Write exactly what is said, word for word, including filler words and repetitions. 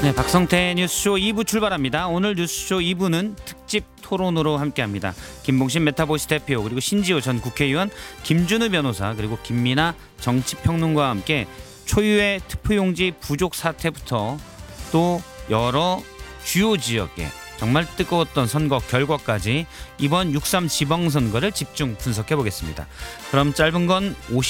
네, 박성태 뉴스쇼 이 부 출발합니다. 오늘 뉴스쇼 이 부는 특집 토론으로 함께합니다. 김봉신 메타보이스 대표 그리고 신지호 전 국회의원, 김준우 변호사 그리고 김민아 정치평론가와 함께 초유의 투표용지 부족 사태부터 또 여러 주요 지역에 정말 뜨거웠던 선거 결과까지 이번 육삼 지방선거를 집중 분석해 보겠습니다. 그럼 짧은 건 오십